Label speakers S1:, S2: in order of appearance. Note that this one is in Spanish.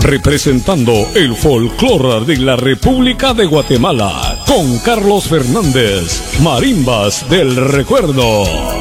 S1: representando el folclore de la República de Guatemala, con Carlos Fernández, Marimbas del Recuerdo.